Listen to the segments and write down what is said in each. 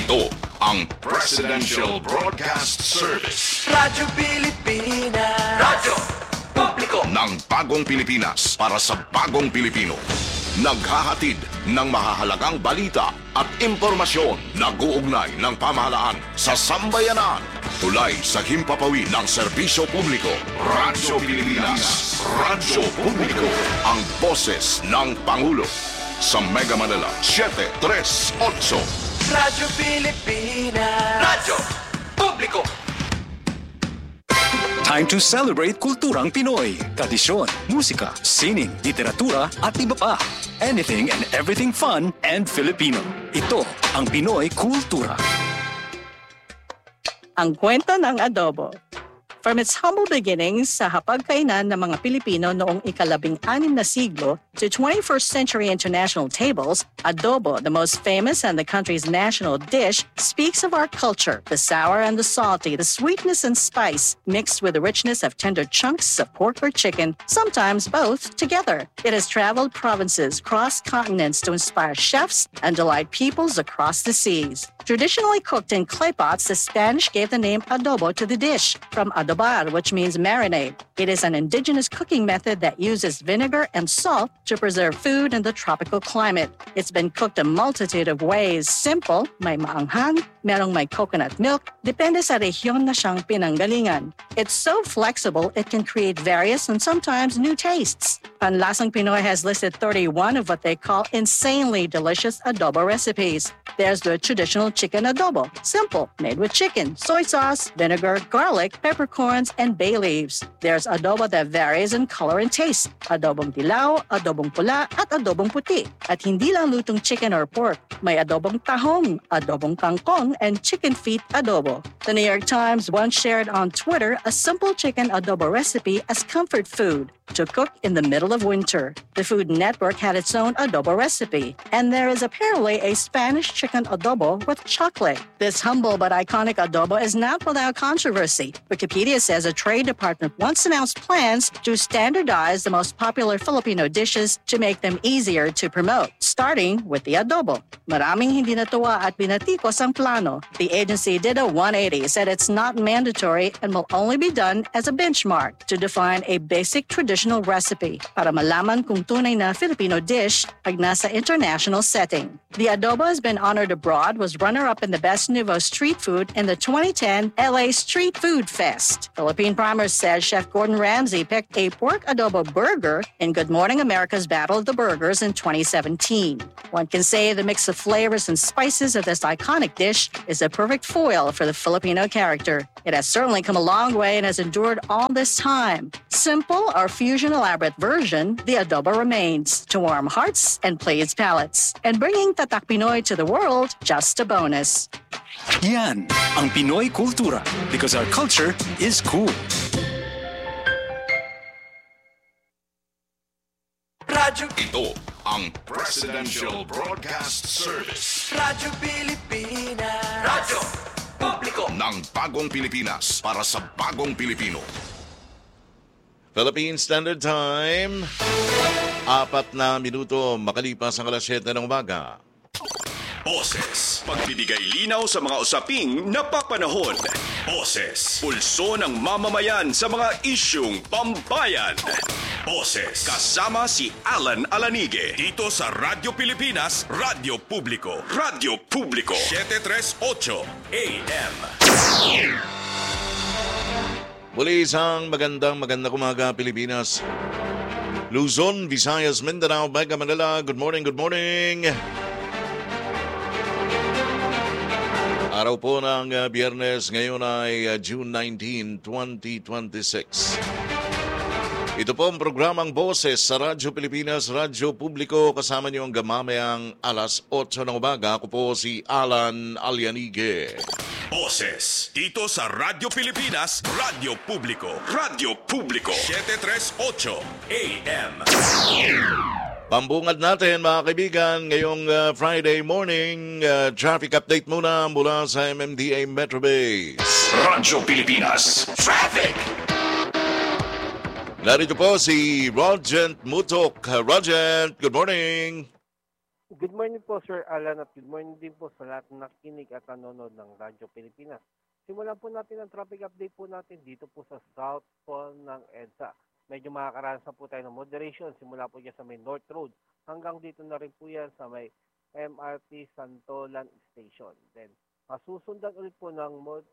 Ito ang Presidential Broadcast Service. Radyo Pilipinas. Radyo Publiko ng Bagong Pilipinas para sa Bagong Pilipino. Naghahatid ng mahahalagang balita at impormasyon na guugnay ng pamahalaan sa sambayanan. Tulay sa himpapawid ng serbisyo publiko. Radyo Pilipinas. Radyo Publiko. Ang boses ng Pangulo. Sa Mega Manila, 738. Radyo Pilipinas. Radyo Publiko. Time to celebrate kulturang Pinoy. Tradisyon, musika, sining, literatura at iba pa. Anything and everything fun and Filipino. Ito ang Pinoy Kultura. Ang kwento ng adobo. From its humble beginnings sa hapagkainan ng mga Pilipino noong ika-16 na siglo to 21st century international tables, adobo, the most famous and the country's national dish, speaks of our culture, the sour and the salty, the sweetness and spice, mixed with the richness of tender chunks of pork or chicken, sometimes both together. It has traveled provinces, crossed continents to inspire chefs and delight peoples across the seas. Traditionally cooked in clay pots, the Spanish gave the name adobo to the dish, from adobar, which means marinade. It is an indigenous cooking method that uses vinegar and salt to preserve food in the tropical climate. It's been cooked a multitude of ways. Simple, may maanghang, merong may coconut milk, depende sa rehiyon na siyang pinanggalingan. It's so flexible, it can create various and sometimes new tastes. Panlasang Pinoy has listed 31 of what they call insanely delicious adobo recipes. There's the traditional chicken adobo, simple, made with chicken, soy sauce, vinegar, garlic, peppercorns, and bay leaves. There's adobo that varies in color and taste. Adobong dilaw, adobong pula, at adobong puti. At hindi lang lutong chicken or pork. May adobong tahong, adobong kangkong, and chicken feet adobo. The New York Times once shared on Twitter a simple chicken adobo recipe as comfort food to cook in the middle of winter. The Food Network had its own adobo recipe, and there is apparently a Spanish chicken adobo with chocolate. This humble but iconic adobo is not without controversy. Wikipedia says a trade department once announced plans to standardize the most popular Filipino dishes to make them easier to promote, starting with the adobo. Maraming hindi natuwa at binatikos ang plano. The agency did a 180, said it's not mandatory and will only be done as a benchmark to define a basic traditional recipe para malaman kung tunay na Filipino dish pag nasa international setting. The adobo has been honored abroad, was runner-up in the Best Nouveau Street Food in the 2010 LA Street Food Fest. Philippine Primer says Chef Gordon Ramsay picked a pork adobo burger in Good Morning America's Battle of the Burgers in 2017. One can say the mix of flavors and spices of this iconic dish is a perfect foil for the Filipino character. It has certainly come a long way and has endured all this time. Simple or fusion elaborate version, the adobo remains to warm hearts and please palates. And bringing Tatak Pinoy to the world, just a bonus. Yan ang Pinoy Kultura, because our culture is cool. Radyo Ito ang Presidential Broadcast Service. Radyo Pilipinas. Radyo Publiko ng Bagong Pilipinas para sa Bagong Pilipino. Philippine Standard Time, 4 na minuto makalipas ang alas 7 ng umaga. Boses, pagbibigay linaw sa mga usaping napapanahon. Boses, pulso ng mamamayan sa mga isyung pambayan. Boses, kasama si Alan Alanige dito sa Radyo Pilipinas, Radyo Publiko. Radyo Publiko, 738 AM. Muli isang magandang umaga, Pilipinas. Luzon, Visayas, Mindanao, Mega Manila. Good morning, good morning. Araw po ng Biyernes, ngayon ay June 19, 2026. Ito po ang programang Boses sa Radyo Pilipinas, Radyo Publiko. Kasama niyo ang gamamayang alas 8 ng umaga. Ako po si Alan Alianige. Boses, dito sa Radyo Pilipinas, Radyo Publiko. Radyo Publiko, 738 AM. Pambungad natin mga kaibigan ngayong Friday morning. Traffic update muna mula sa MMDA Metro Base. Radyo Pilipinas Traffic. Narito po si Rogent Mutok. Rogent, good morning. Good morning po, Sir Alan, at good morning din po sa lahat ng nakikinig at nanonood ng Radyo Pilipinas. Simulan po natin ang traffic update po natin dito po sa South po ng EDSA. Medyo makakaranas po tayo ng moderation. Simula po dyan sa may North Road. Hanggang dito na rin po yan sa may MRT Santolan Station. Then, masusundan ulit po ng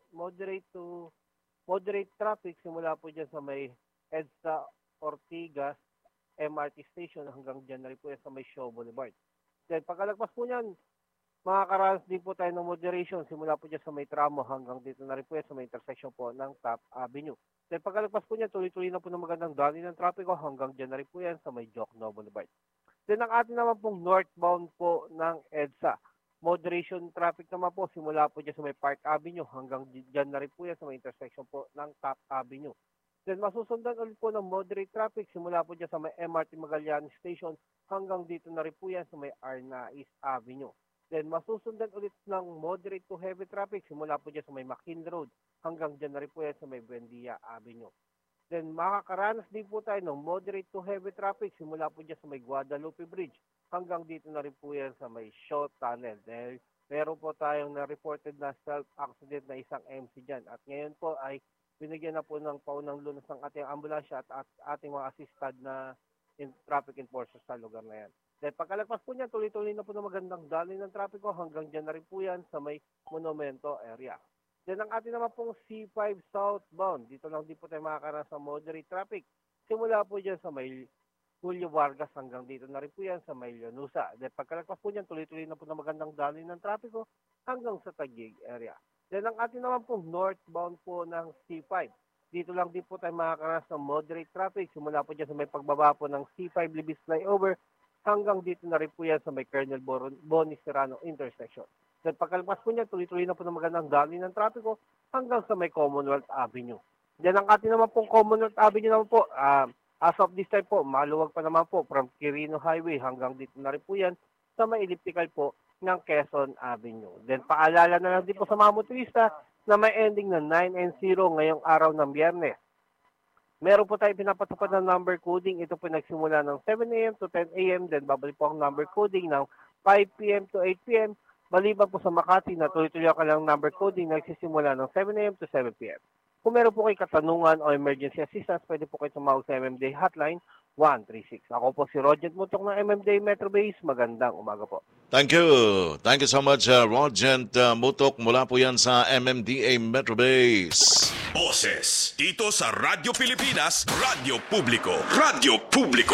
moderate traffic. Simula po dyan sa may EDSA Ortigas MRT Station hanggang dyan na rin po yan sa may Shaw Boulevard. Then, pagkalagpas po niyan, makakaranas din po tayo ng moderation. Simula po dyan sa may tramo hanggang dito na rin po yan sa may intersection po ng Top Avenue. Then, pagkalagpas po niyan, tuloy-tuloy na po ng magandang dali ng trapiko hanggang dyan na rin po yan sa may Jokno Boulevard. Then, ang atin naman pong northbound po ng EDSA. Moderation traffic naman po, simula po dyan sa may Park Avenue hanggang dyan na rin po yan sa may intersection po ng Top Avenue. Then, masusundan ulit po ng moderate traffic simula po dyan sa may MRT Magallanes Station hanggang dito na rin po yan sa may Arnaiz Avenue. Then, masusundan ulit ng moderate to heavy traffic simula po dyan sa may McKinley Road hanggang dyan na rin po yan sa may Buendia Avenue. Then, makakaranas din po tayo ng moderate to heavy traffic simula po dyan sa may Guadalupe Bridge hanggang dito na rin po yan sa may Shaw Tunnel. Then, meron po tayong na-reported na self-accident na isang MC dyan. At ngayon po ay binigyan na po ng paunang lunas ng ating ambulansya at ating mga assisted na traffic enforcers sa lugar na yan. Dahil pagkalagpas po niya, tuloy-tuloy na po ng magandang daloy ng trapiko hanggang dyan na rin po yan sa may Monumento area. Then ang ating naman pong C5 southbound, dito lang din po tayo makakaranas sa moderate traffic. Simula po dyan sa may Julio Vargas hanggang dito na rin po yan sa may Llanusa. Dahil pagkalagpas po niyan, tuloy-tuloy na po ng magandang daloy ng trapiko hanggang sa Taguig area. Then ang ating naman pong northbound po ng C5. Dito lang din po tayo makakaranas ng moderate traffic. Simula po dyan sa may pagbaba po ng C5 Libis Flyover hanggang dito na rin po yan sa may Colonel Boni Serrano intersection. Then pagkalabas po niya, tuloy-tuloy na po ng magandang daloy ng trapiko hanggang sa may Commonwealth Avenue. Then ang ating naman pong Commonwealth Avenue naman po, as of this time po, maluwag pa naman po from Quirino Highway hanggang dito na rin po yan sa may elliptical po ng Quezon Avenue. Then paalala na lang din po sa mga motorista na may ending na 9 and 0 ngayong araw ng Biyernes. Meron po tayo pinapatupad ng number coding. Ito po nagsimula ng 7 a.m. to 10 a.m. Then babalik po ang number coding ng 5 p.m. to 8 p.m. Maliban po sa Makati na tuloy-tuloy ka lang number coding nagsisimula ng 7 a.m. to 7 p.m. Kung meron po kayo katanungan o emergency assistance, pwede po kayo tumawag sa MMDA Hotline 136. Ako po si Roger Mutok ng MMDA Metro Base. Magandang umaga po. Thank you. Thank you so much, Roger Mutok. Mula po yan sa MMDA Metro Base. Boses dito sa Radyo Pilipinas, Radyo Publiko. Radyo Publiko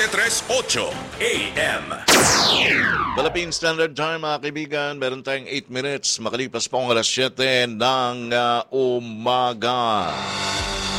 738 AM. Philippine Standard Time, mga kaibigan. Meron tayong 8 minutes. Makalipas po ang alas 7 ng umaga.